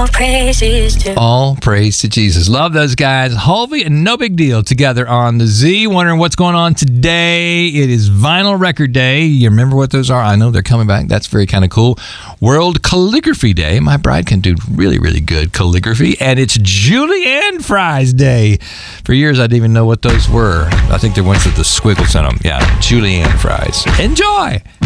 All praises to All praise to Jesus. Love those guys. Hulvey and No Big Deal together on the Z. Wondering what's going on today. It is Vinyl Record Day. You remember what those are? I know they're coming back. That's very kind of cool. World Calligraphy Day. My bride can do really, really good calligraphy. And it's Julienne Fries Day. For years, I didn't even know what those were. I think they're ones with the squiggles in them. Yeah, Julienne Fries. Enjoy!